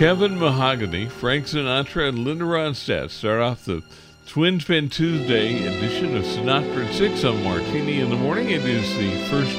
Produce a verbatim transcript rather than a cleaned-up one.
Kevin Mahogany, Frank Sinatra, and Linda Ronstadt start off the Twin Spin Tuesday edition of Sinatra at six on Martini in the Morning. It is the first